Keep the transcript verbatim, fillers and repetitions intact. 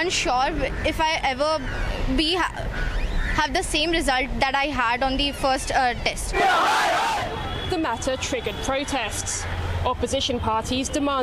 unsure if I ever be have the same result that I had on the first uh, test. The matter triggered protests. Opposition parties demand